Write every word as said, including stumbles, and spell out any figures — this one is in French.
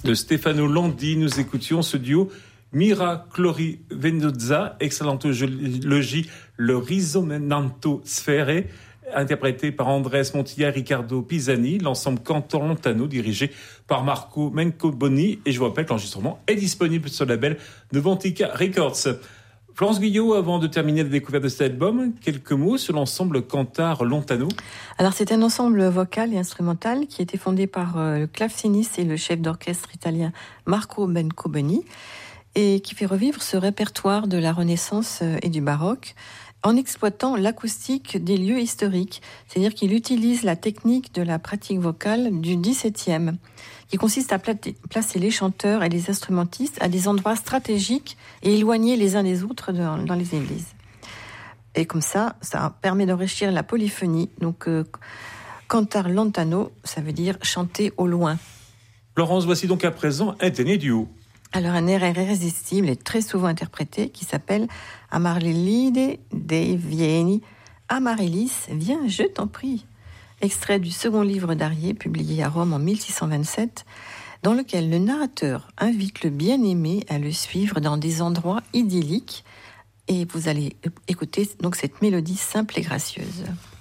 de Stefano Landi, nous écoutions ce duo Miraclori Venozza, excellentologie, le Risomentanto Sfere, interprété par Andrés Montilla et Riccardo Pisani, l'ensemble Cantor Lontano, dirigé par Marco Mencoboni. Et je vous rappelle que l'enregistrement est disponible sur le label de Ventica Records. Florence Guyot, avant de terminer la découverte de cet album, quelques mots sur l'ensemble Cantar Lontano. Alors c'est un ensemble vocal et instrumental qui a été fondé par euh, le claveciniste et le chef d'orchestre italien Marco Mencoboni et qui fait revivre ce répertoire de la Renaissance et du baroque en exploitant l'acoustique des lieux historiques, c'est-à-dire qu'il utilise la technique de la pratique vocale du dix-septième, qui consiste à placer les chanteurs et les instrumentistes à des endroits stratégiques et éloignés les uns des autres dans, dans les églises. Et comme ça, ça permet d'enrichir la polyphonie. Donc, euh, cantar lontano, ça veut dire chanter au loin. Laurence, voici donc à présent un dernier duo. Alors, un air irrésistible et très souvent interprété qui s'appelle Amaryllis Dei Vieni. Amaryllis, viens, je t'en prie. Extrait du second livre d'Arié, publié à Rome en mille six cent vingt-sept, dans lequel le narrateur invite le bien-aimé à le suivre dans des endroits idylliques. Et vous allez écouter donc cette mélodie simple et gracieuse.